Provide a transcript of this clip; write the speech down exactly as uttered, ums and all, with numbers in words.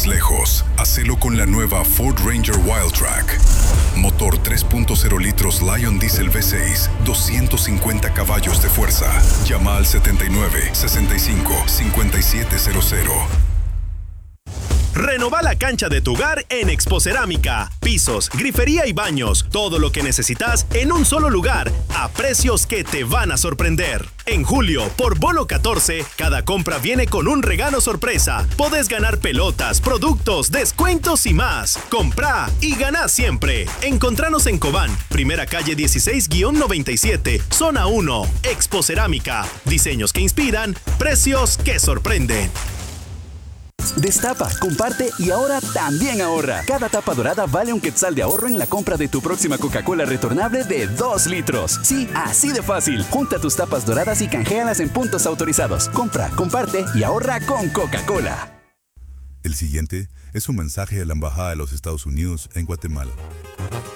más lejos, hacelo con la nueva Ford Ranger Wildtrak. Motor tres punto cero litros Lion Diesel V seis, doscientos cincuenta caballos de fuerza. Llama al setenta y nueve, sesenta y cinco, cincuenta y siete cero cero. Renova la cancha de tu hogar en Expocerámica. Pisos, grifería y baños. Todo lo que necesitas en un solo lugar, a precios que te van a sorprender. En julio, por Bono catorce, cada compra viene con un regalo sorpresa. Podés ganar pelotas, productos, descuentos y más. Comprá y ganá siempre. Encontranos en Cobán, primera calle dieciséis noventa y siete, zona uno. Expocerámica. Diseños que inspiran, precios que sorprenden. Destapa, comparte y ahora también ahorra. Cada tapa dorada vale un quetzal de ahorro en la compra de tu próxima Coca-Cola retornable de dos litros. Sí, así de fácil. Junta tus tapas doradas y canjealas en puntos autorizados. Compra, comparte y ahorra con Coca-Cola. El siguiente es un mensaje de la Embajada de los Estados Unidos en Guatemala.